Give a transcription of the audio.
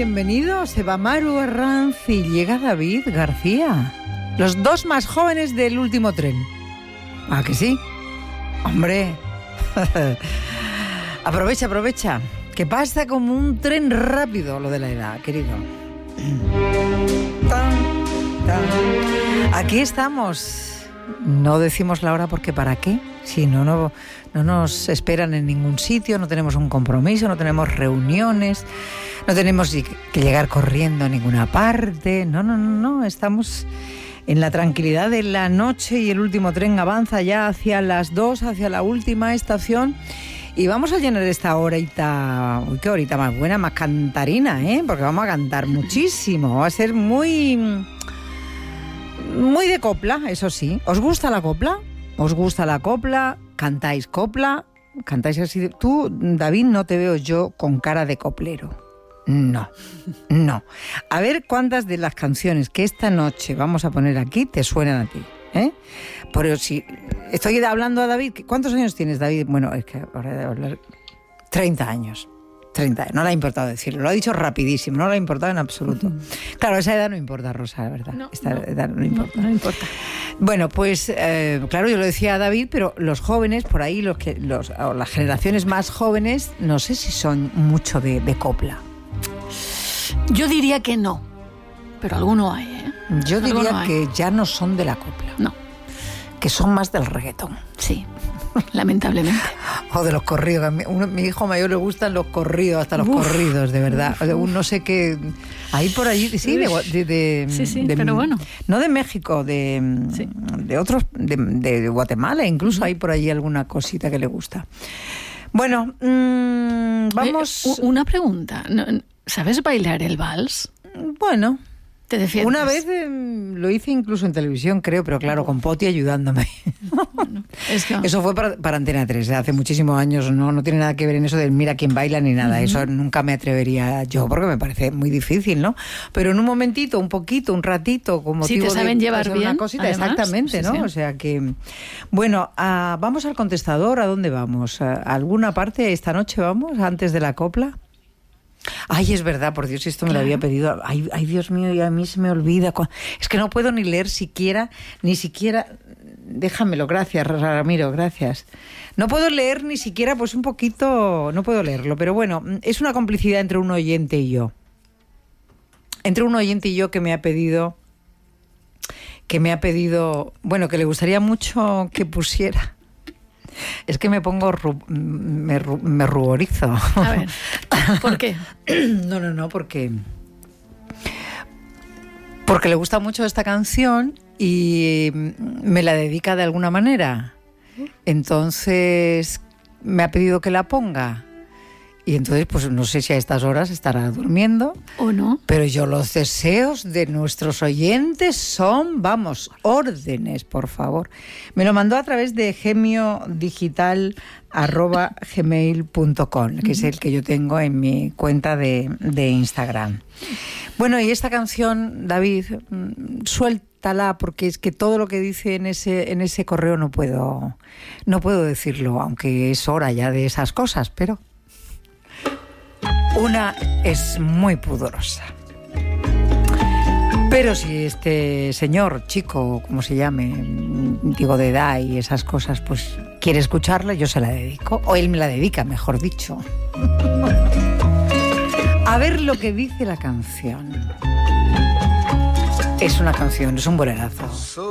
bienvenido. Se va Maru Arranz y llega David García. Los dos más jóvenes del último tren. ¿Ah, que sí? Hombre. Aprovecha. Que pasa como un tren rápido lo de la edad, querido. Aquí estamos. No decimos la hora porque ¿para qué? Si no nos esperan en ningún sitio, no tenemos un compromiso, no tenemos reuniones, no tenemos que llegar corriendo a ninguna parte. No, estamos en la tranquilidad de la noche y el último tren avanza ya hacia las 2, hacia la última estación. Y vamos a llenar esta horita, qué horita más buena, más cantarina, porque vamos a cantar muchísimo, va a ser muy de copla, eso sí. ¿Os gusta la copla? ¿Os gusta la copla? ¿Cantáis copla? ¿Cantáis así? Tú, David, no te veo yo con cara de coplero. No. A ver cuántas de las canciones que esta noche vamos a poner aquí te suenan a ti, Pero si estoy hablando a David, ¿cuántos años tienes, David? Bueno, es que ahora de hablar 30 años. 30, no le ha importado decirlo, lo ha dicho rapidísimo, no le ha importado en absoluto. Claro, esa edad no importa, Rosa, la verdad. Edad no importa. No importa. Bueno, pues claro, yo lo decía a David, pero los jóvenes, por ahí, las generaciones más jóvenes, no sé si son mucho de copla. Yo diría que no, pero alguno hay, Yo diría que ya no son de la copla. No. Que son más del reggaetón. Sí, lamentablemente. O de los corridos. Mi hijo mayor le gustan los corridos, hasta los corridos, de verdad. No sé qué. Ahí por allí, sí, sí, pero bueno. No de México, de otros, de Guatemala, incluso hay por allí alguna cosita que le gusta. Bueno, vamos. Una pregunta. ¿Sabes bailar el vals? Bueno. ¿Te defiendes? Una vez lo hice incluso en televisión, creo, pero claro, con Poti ayudándome. Bueno, es que... Eso fue para Antena 3, hace muchísimos años, no tiene nada que ver en eso del mira quién baila ni nada. Eso nunca me atrevería yo, porque me parece muy difícil, ¿no? Pero en un momentito, un poquito, un ratito, como si te saben llevar bien, una cosita, además, exactamente, ¿no? Sí. O sea que... Bueno, vamos al contestador, ¿a dónde vamos? ¿A alguna parte esta noche vamos, antes de la copla? Ay, es verdad, por Dios, esto me lo había pedido. Ay, Dios mío, y a mí se me olvida. Es que no puedo ni leer ni siquiera... Déjamelo, gracias, Ramiro, gracias. No puedo leer ni siquiera, pues un poquito... No puedo leerlo, pero bueno, es una complicidad entre un oyente y yo. Entre un oyente y yo que me ha pedido... Bueno, que le gustaría mucho que pusiera... Es que me pongo... me ruborizo. A ver, ¿por qué? No, porque le gusta mucho esta canción y me la dedica de alguna manera. Entonces me ha pedido que la ponga. Y entonces, pues no sé si a estas horas estará durmiendo. ¿O no? Pero los deseos de nuestros oyentes son, órdenes, por favor. Me lo mandó a través de gemiodigital@gmail.com, que es el que yo tengo en mi cuenta de Instagram. Bueno, y esta canción, David, suéltala, porque es que todo lo que dice en ese correo no puedo decirlo, aunque es hora ya de esas cosas, pero... Una es muy pudorosa. Pero si este señor, chico, como se llame, digo de edad y esas cosas, pues quiere escucharla, yo se la dedico. O él me la dedica, mejor dicho. A ver lo que dice la canción. Es una canción, es un bolerazo.